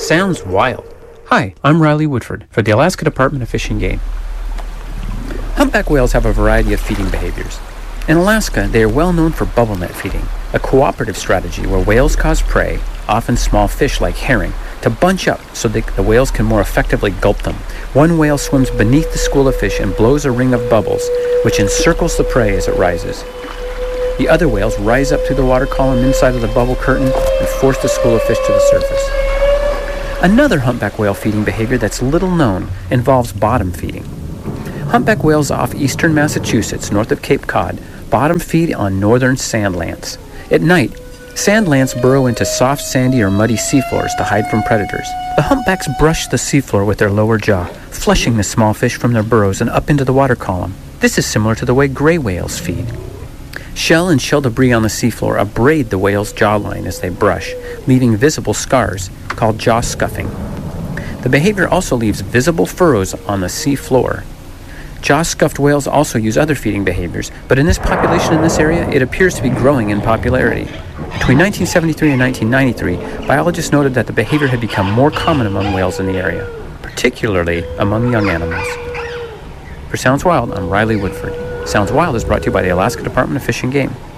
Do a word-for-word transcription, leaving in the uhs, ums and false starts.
Sounds wild. Hi, I'm Riley Woodford for the Alaska Department of Fish and Game. Humpback whales have a variety of feeding behaviors. In Alaska, they are well known for bubble net feeding, a cooperative strategy where whales cause prey, often small fish like herring, to bunch up so that the whales can more effectively gulp them. One whale swims beneath the school of fish and blows a ring of bubbles, which encircles the prey as it rises. The other whales rise up through the water column inside of the bubble curtain and force the school of fish to the surface. Another humpback whale feeding behavior that's little known involves bottom feeding. Humpback whales off eastern Massachusetts, north of Cape Cod, bottom feed on northern sand lance. At night, sand lance burrow into soft, sandy, or muddy seafloors to hide from predators. The humpbacks brush the seafloor with their lower jaw, flushing the small fish from their burrows and up into the water column. This is similar to the way gray whales feed. Shell and shell debris on the seafloor abrade the whale's jawline as they brush, leaving visible scars called jaw scuffing. The behavior also leaves visible furrows on the sea floor. Jaw-scuffed whales also use other feeding behaviors, but in this population in this area, it appears to be growing in popularity. Between nineteen seventy-three and nineteen ninety-three, biologists noted that the behavior had become more common among whales in the area, particularly among young animals. For Sounds Wild, I'm Riley Woodford. Sounds Wild is brought to you by the Alaska Department of Fish and Game.